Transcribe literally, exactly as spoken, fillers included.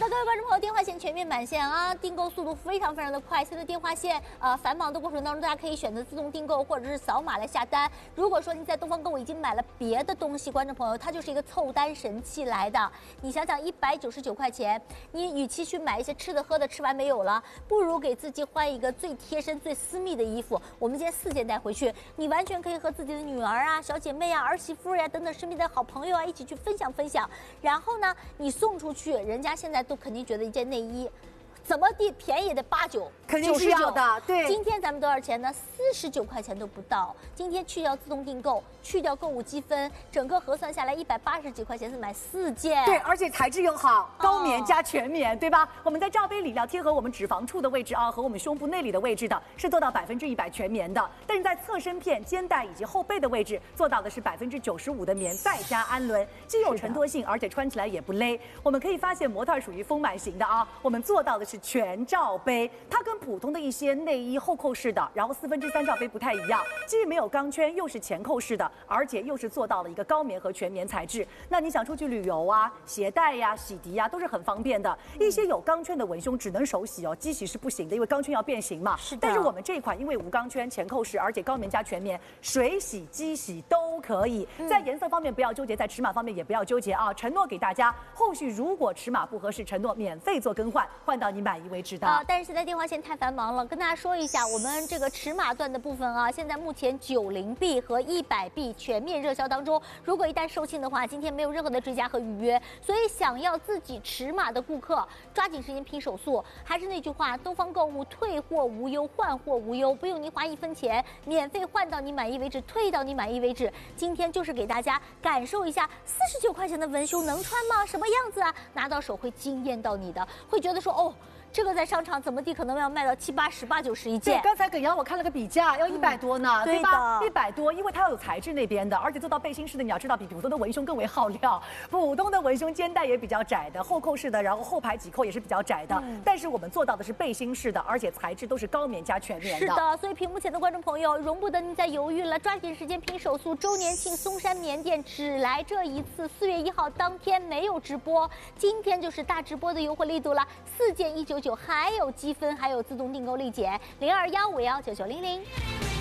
那各位观众朋友，电话线全面满线啊，订购速度非常非常的快。现在电话线呃繁忙的过程当中，大家可以选择自动订购或者是扫码来下单。如果说你在东方购物已经买了别的东西，观众朋友，它就是一个凑单神器来的。你想想，一百九十九块钱，你与其去买一些吃的喝的，吃完没有了，不如给自己换一个最贴身、最私密的衣服。我们今天四件带回去，你完全可以和自己的女儿啊、小姐妹啊、儿媳妇呀、啊、等等身边的好朋友啊一起去分享分享。然后呢，你送出去，人家现在都肯定觉得一件内衣怎么地便宜也得八九， 肯定是要的。对， 今天咱们多少钱呢？四十九块钱都不到。今天去掉自动订购，去掉购物积分，整个核算下来一百八十几块钱是买四件。 对，而且材质又好，高棉加全棉，哦、对吧？我们在罩杯里要贴合我们脂肪处的位置啊，和我们胸部内里的位置的，是做到百分之一百全棉的。但是在侧身片、肩带以及后背的位置，做到的是百分之九十五的棉，再加氨纶，既有承托性，而且穿起来也不勒。我们可以发现模特属于丰满型的啊，我们做到的是。是全罩杯，它跟普通的一些内衣后扣式的，然后四分之三罩杯不太一样，既没有钢圈，又是前扣式的，而且又是做到了一个高棉和全棉材质。那你想出去旅游啊、携带呀、啊、洗涤呀、啊，都是很方便的。一些有钢圈的文胸只能手洗哦，机洗是不行的，因为钢圈要变形嘛。是的。但是我们这一款因为无钢圈、前扣式，而且高棉加全棉，水洗、机洗都可以。在颜色方面不要纠结，在尺码方面也不要纠结啊。承诺给大家，后续如果尺码不合适，承诺免费做更换，换到你满意为止的。 啊，但是现在电话线太繁忙了，跟大家说一下，我们这个尺码段的部分啊，现在目前九零 B 和一百 B 全面热销当中。如果一旦售罄的话，今天没有任何的追加和预约，所以想要自己尺码的顾客，抓紧时间拼手速。还是那句话，东方购物退货无忧，换货无忧，不用您花一分钱，免费换到你满意为止，退到你满意为止。今天就是给大家感受一下四十九块钱的文胸能穿吗？什么样子啊？拿到手会惊艳到你的，会觉得说哦。这个在商场怎么地可能要卖到七八十、八九十一件。 对，刚才耿阳我看了个比价，要一百多呢，嗯、对吧？一百多，因为它要有材质那边的，而且做到背心式的，你要知道比普通的文胸更为耗料。普通的文胸肩带也比较窄的，后扣式的，然后后排几扣也是比较窄的。嗯、但是我们做到的是背心式的，而且材质都是高棉加全棉的。 是的，所以屏幕前的观众朋友，容不得您再犹豫了，抓紧时间拼手速！周年庆松山棉店只来这一次，四月一号当天没有直播，今天就是大直播的优惠力度了，四件一九九，还有积分，还有自动订购立减，零二幺五幺九九零零。